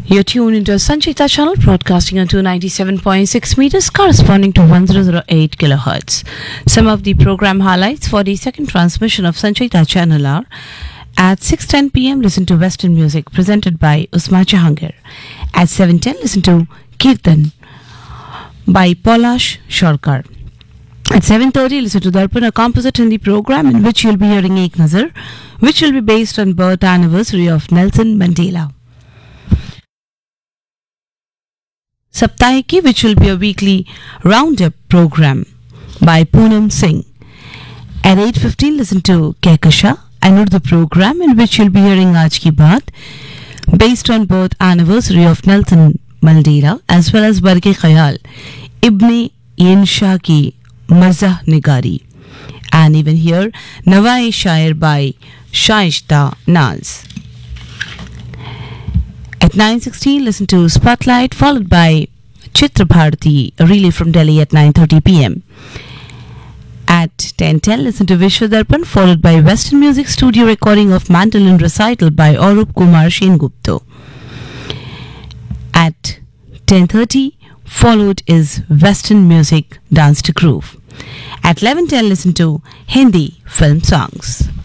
You're tuned into Sanchita channel broadcasting on 297.6 meters corresponding to 1008 kilohertz. Some of the program highlights for the second transmission of Sanchita channel are: at 6:10 p.m. listen to Western music presented by Usma Jahangir. At 7:10 listen to Kirtan by Polash Sharkar. At 7:30 listen to Darpan, a composite Hindi program in which you'll be hearing Ek Nazar, which will be based on birth anniversary of Nelson Mandela. Saptahiki, which will be a weekly roundup program by Poonam Singh. At 8:15 listen to Kehkasha, an Urdu program in which you'll be hearing Aaj Ki Baat, based on birth anniversary of Nelson Mandela, as well as Barke Khayal, Ibn Insha ki Mazah Nigari. And even here, Nawai Shair by Shaishta Naz. At 9:16 listen to Spotlight, followed by Chitra Bharati, a relay from Delhi at 9:30 p.m. At 10:10 listen to Vishwadarpan, followed by Western Music Studio recording of Mandolin Recital by Arup Kumar Shengupto. At 10:30 followed is Western Music Dance to Groove. At 11:10 listen to Hindi film songs.